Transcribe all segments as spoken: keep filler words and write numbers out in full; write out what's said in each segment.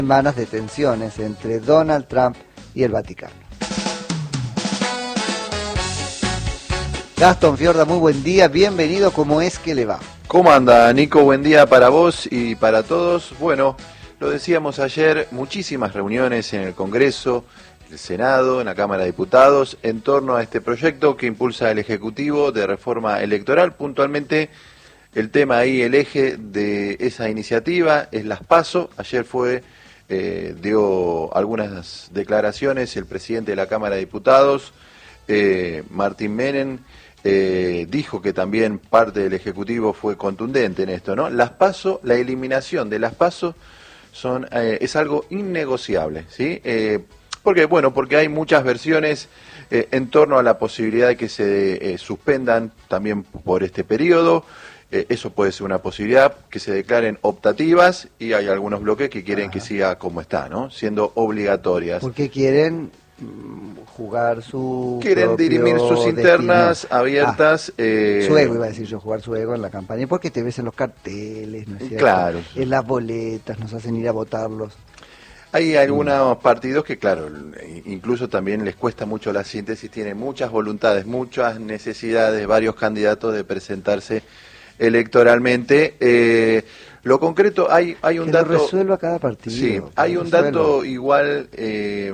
Semanas de tensiones entre Donald Trump y el Vaticano. Gastón Fiorda, muy buen día, bienvenido, ¿cómo es que le va? ¿Cómo anda, Nico? Buen día para vos y para todos. Bueno, lo decíamos ayer, muchísimas reuniones en el Congreso, el Senado, en la Cámara de Diputados, en torno a este proyecto que impulsa el Ejecutivo de reforma electoral. Puntualmente, el tema ahí, el eje de esa iniciativa es las PASO. Ayer fue, eh, dio algunas declaraciones el presidente de la Cámara de Diputados, eh, Martín Menem, eh, dijo que también parte del Ejecutivo fue contundente en esto, ¿no? Las PASO, la eliminación de las PASO son, eh, es algo innegociable, ¿sí? Eh, porque, bueno, porque hay muchas versiones eh, en torno a la posibilidad de que se eh, suspendan también por este periodo. Eh, eso puede ser una posibilidad, que se declaren optativas, y hay algunos bloques que quieren Ajá. que siga como está, ¿no? Siendo obligatorias. Porque quieren mm, jugar su Quieren dirimir sus internas destino. abiertas. Ah, eh... Su ego, iba a decir yo, jugar su ego en la campaña. Porque te ves en los carteles, ¿no es cierto? Claro. En las boletas, nos hacen ir a votarlos. Hay algunos partidos que, claro, incluso también les cuesta mucho la síntesis, tienen muchas voluntades, muchas necesidades, varios candidatos de presentarse electoralmente. Eh, lo concreto, hay, hay un que dato... lo resuelva cada partido. Sí, hay un resuelva. dato igual, eh,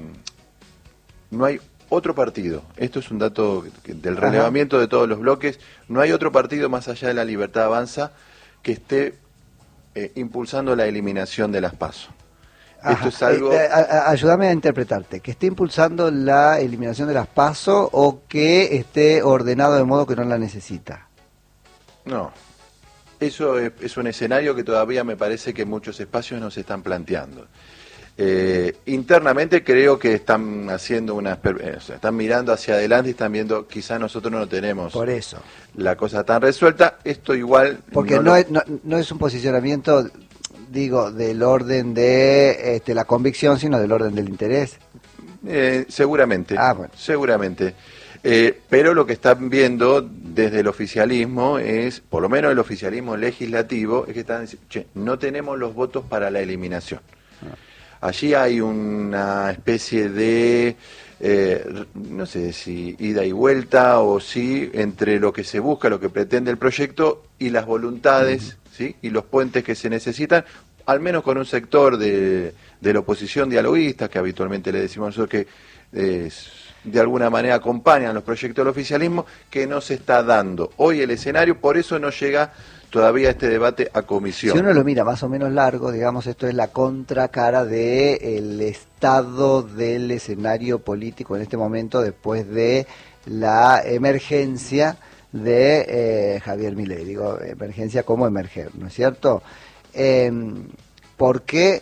no hay otro partido, esto es un dato del relevamiento Ajá. de todos los bloques, no hay otro partido más allá de la Libertad Avanza que esté eh, impulsando la eliminación de las PASO. Ajá. Esto es algo... Eh, a, a, ayúdame a interpretarte, que esté impulsando la eliminación de las PASO o que esté ordenado de modo que no la necesita. No, eso es, es un escenario que todavía me parece que en muchos espacios no se están planteando. Eh, internamente creo que están haciendo unas, o sea, están mirando hacia adelante y están viendo, quizás nosotros no tenemos por eso la cosa tan resuelta. Esto igual porque no, no, lo... es, no, no es un posicionamiento, digo, del orden de este, la convicción, sino del orden del interés. Eh, seguramente, ah, bueno. seguramente. Eh, pero lo que están viendo desde el oficialismo es, por lo menos el oficialismo legislativo, es que están diciendo, che, no tenemos los votos para la eliminación. Ah. Allí hay una especie de, eh, no sé si ida y vuelta o si entre lo que se busca, lo que pretende el proyecto y las voluntades, uh-huh. ¿sí? Y los puentes que se necesitan, al menos con un sector de, de la oposición dialoguista, que habitualmente le decimos nosotros que es... de alguna manera acompañan los proyectos del oficialismo, que no se está dando hoy el escenario, por eso no llega todavía este debate a comisión. Si uno lo mira más o menos largo, digamos, esto es la contracara del estado del escenario político en este momento, después de la emergencia de eh, Javier Milei. Digo, emergencia como emerger, ¿no es cierto? Eh, ¿Por qué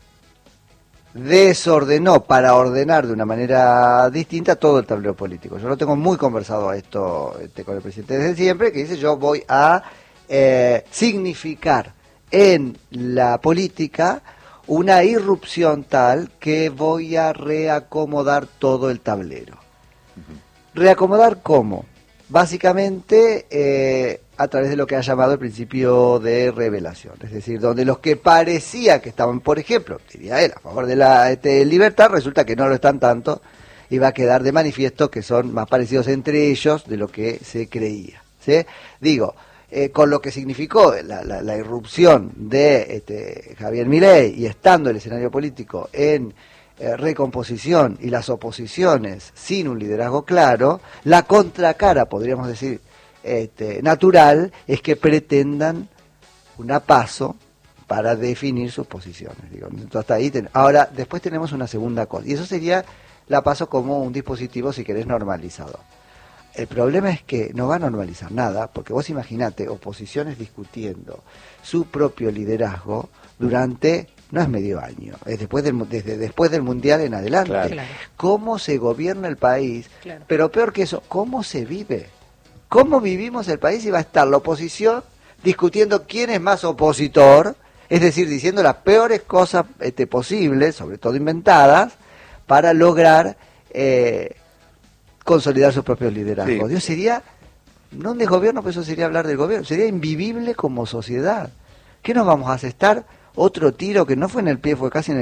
desordenó para ordenar de una manera distinta todo el tablero político? Yo lo tengo muy conversado a esto este, con el presidente desde siempre, que dice yo voy a eh, significar en la política una irrupción tal que voy a reacomodar todo el tablero. Uh-huh. ¿Reacomodar cómo? Básicamente eh, a través de lo que ha llamado el principio de revelación, es decir, donde los que parecía que estaban, por ejemplo, diría él, a favor de la este, libertad, resulta que no lo están tanto, y va a quedar de manifiesto que son más parecidos entre ellos de lo que se creía, ¿sí? Digo, eh, con lo que significó la, la, la irrupción de este, Javier Milei y estando el escenario político en Eh, recomposición y las oposiciones sin un liderazgo claro, la contracara, podríamos decir, este, natural, es que pretendan una PASO para definir sus posiciones. Digo, entonces, hasta ahí ten... Ahora, después tenemos una segunda cosa, y eso sería la PASO como un dispositivo, si querés, normalizado. El problema es que no va a normalizar nada, porque vos imaginate oposiciones discutiendo su propio liderazgo durante... no es medio año, es después del, desde después del Mundial en adelante. Claro. ¿Cómo se gobierna el país? Claro. Pero peor que eso, ¿cómo se vive? ¿Cómo vivimos el país? Y va a estar la oposición discutiendo quién es más opositor, es decir, diciendo las peores cosas este, posibles, sobre todo inventadas, para lograr eh, consolidar sus propios liderazgos. Sí. Dios, sería, no un desgobierno, pero eso sería hablar del gobierno, sería invivible como sociedad. ¿Qué nos vamos a estar otro tiro que no fue en el pie, fue casi en el